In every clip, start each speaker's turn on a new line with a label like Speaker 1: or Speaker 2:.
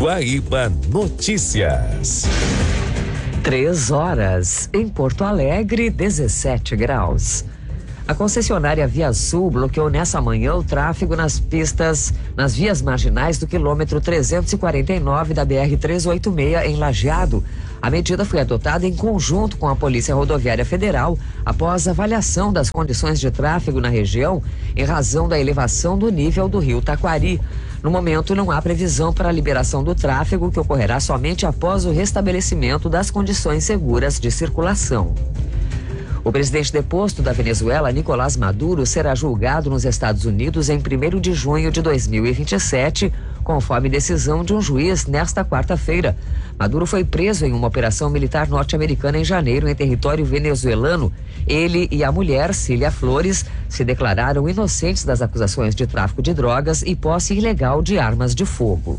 Speaker 1: Guaíba Notícias.
Speaker 2: 3 em Porto Alegre, 17 graus. A concessionária Via Sul bloqueou nessa manhã o tráfego nas vias marginais do quilômetro 349 da BR-386 em Lajeado. A medida foi adotada em conjunto com a Polícia Rodoviária Federal após avaliação das condições de tráfego na região em razão da elevação do nível do rio Taquari. No momento, não há previsão para a liberação do tráfego, que ocorrerá somente após o restabelecimento das condições seguras de circulação. O presidente deposto da Venezuela, Nicolás Maduro, será julgado nos Estados Unidos em 1º de junho de 2027, conforme decisão de um juiz nesta quarta-feira. Maduro foi preso em uma operação militar norte-americana em janeiro em território venezuelano. Ele e a mulher, Cília Flores, se declararam inocentes das acusações de tráfico de drogas e posse ilegal de armas de fogo.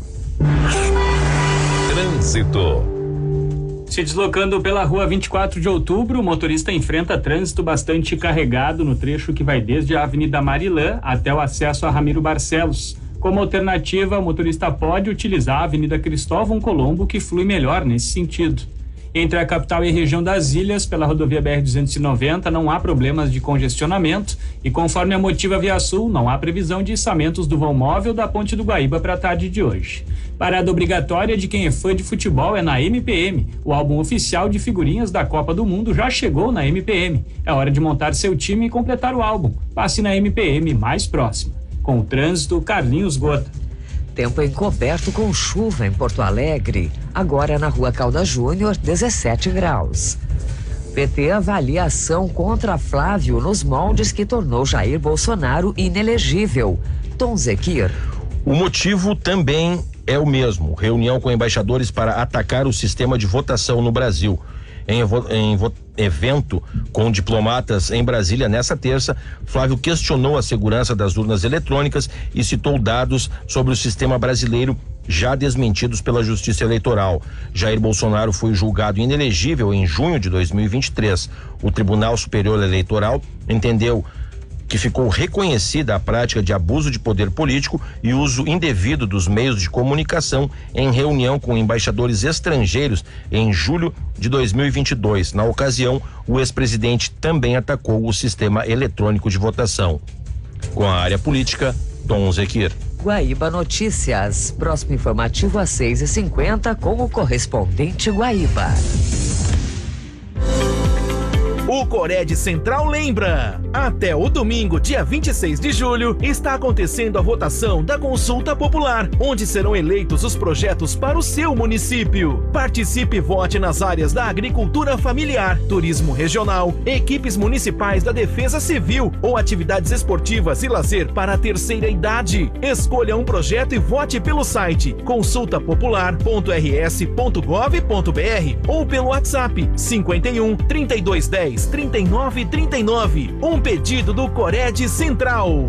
Speaker 1: Trânsito.
Speaker 3: Se deslocando pela rua 24 de outubro, o motorista enfrenta trânsito bastante carregado no trecho que vai desde a Avenida Marilã até o acesso a Ramiro Barcelos. Como alternativa, o motorista pode utilizar a Avenida Cristóvão Colombo, que flui melhor nesse sentido. Entre a capital e a região das Ilhas, pela rodovia BR-290, não há problemas de congestionamento e, conforme a Motiva Via Sul, não há previsão de içamentos do vão móvel da Ponte do Guaíba para a tarde de hoje. Parada obrigatória de quem é fã de futebol é na MPM. O álbum oficial de figurinhas da Copa do Mundo já chegou na MPM. É hora de montar seu time e completar o álbum. Passe na MPM mais próxima. Com o trânsito, Carlinhos Gota.
Speaker 2: Tempo encoberto com chuva em Porto Alegre. Agora na Rua Caldas Júnior, 17 graus. PT avalia ação contra Flávio nos moldes que tornou Jair Bolsonaro inelegível. Tom Zequir.
Speaker 4: O motivo também é o mesmo: reunião com embaixadores para atacar o sistema de votação no Brasil. Em evento com diplomatas em Brasília nessa terça, Flávio questionou a segurança das urnas eletrônicas e citou dados sobre o sistema brasileiro já desmentidos pela Justiça Eleitoral. Jair Bolsonaro foi julgado inelegível em junho de 2023. O Tribunal Superior Eleitoral entendeu que ficou reconhecida a prática de abuso de poder político e uso indevido dos meios de comunicação em reunião com embaixadores estrangeiros em julho de 2022. Na ocasião, o ex-presidente também atacou o sistema eletrônico de votação. Com a área política, Tom Zequir.
Speaker 2: Guaíba Notícias. Próximo informativo às 6h50 com o correspondente Guaíba.
Speaker 5: O Cored Central lembra: até o domingo, dia 26 de julho, está acontecendo a votação da Consulta Popular, onde serão eleitos os projetos para o seu município. Participe e vote nas áreas da agricultura familiar, turismo regional, equipes municipais da Defesa Civil ou atividades esportivas e lazer para a terceira idade. Escolha um projeto e vote pelo site consultapopular.rs.gov.br ou pelo WhatsApp 51 3210 3939. Um pedido do Cored Central.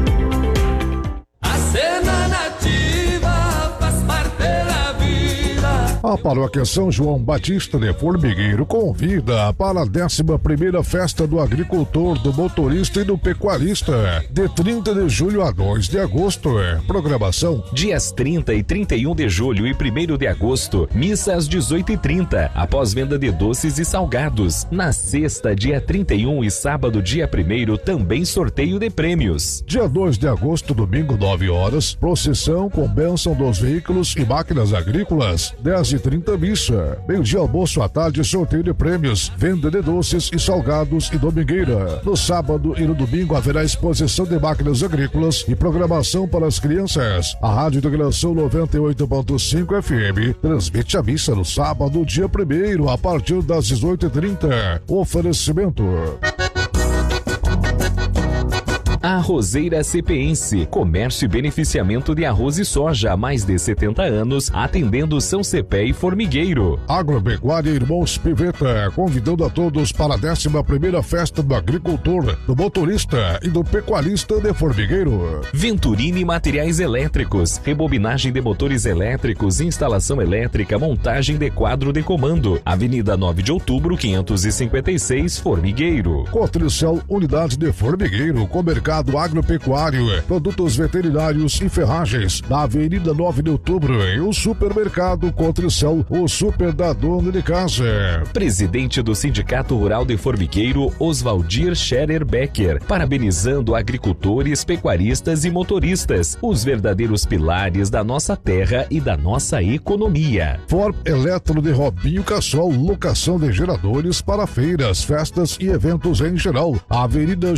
Speaker 6: A cena nativa faz parte da vida.
Speaker 7: A Paróquia São João Batista de Formigueiro convida para a 11ª Festa do Agricultor, do Motorista e do Pecuarista, de 30 de julho a 2 de agosto. Programação:
Speaker 8: dias 30 e 31 de julho e 1º de agosto, missa às 18h30, após venda de doces e salgados. Na sexta, dia 31 e sábado, dia 1º, também sorteio de prêmios.
Speaker 7: Dia 2 de agosto, domingo, 9 horas, procissão com bênção dos veículos e máquinas agrícolas. 10h30 missa. Meio-dia almoço, à tarde sorteio de prêmios, venda de doces e salgados e domingueira. No sábado e no domingo haverá exposição de máquinas agrícolas e programação para as crianças. A Rádio Integração 98.5 FM transmite a missa no sábado, dia 1º, a partir das 18h30. Oferecimento:
Speaker 8: Arrozeira Cepense, comércio e beneficiamento de arroz e soja há mais de 70 anos, atendendo São Cepé e Formigueiro.
Speaker 7: Agropecuária Irmãos Piveta, convidando a todos para a 11ª Festa do Agricultor, do Motorista e do Pecuarista de Formigueiro.
Speaker 8: Venturini Materiais Elétricos, rebobinagem de motores elétricos, instalação elétrica, montagem de quadro de comando. Avenida 9 de Outubro, 556, Formigueiro.
Speaker 7: Cotricel, unidade de Formigueiro, com mercado Supermercado Agropecuário, produtos veterinários e ferragens, na Avenida 9 de Outubro, e o Supermercado Contrição, o super da dona de casa.
Speaker 8: Presidente do Sindicato Rural de Formigueiro, Oswaldir Scherer Becker, parabenizando agricultores, pecuaristas e motoristas, os verdadeiros pilares da nossa terra e da nossa economia.
Speaker 7: Form Eletro de Robinho Cassol, locação de geradores para feiras, festas e eventos em geral. Avenida